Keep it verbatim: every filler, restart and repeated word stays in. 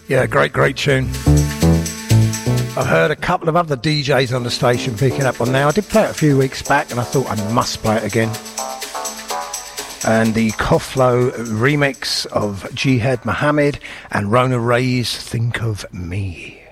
Yeah, great, great tune. I've heard a couple of other D Js on the station picking up on now. I did play it a few weeks back and I thought I must play it again. And the Koflo remix of Jihad Mohammed and Rona Ray's Think of Me.